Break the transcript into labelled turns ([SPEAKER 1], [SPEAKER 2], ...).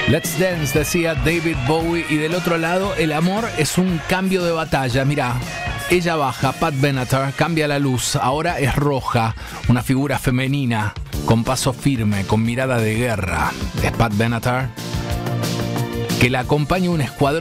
[SPEAKER 1] Let's Dance, decía David Bowie. Y del otro lado, el amor es un cambio de batalla. Mirá, ella baja, Pat Benatar, cambia la luz. Ahora es roja, una figura femenina, con paso firme, con mirada de guerra. Es Pat Benatar, que la acompaña un escuadrón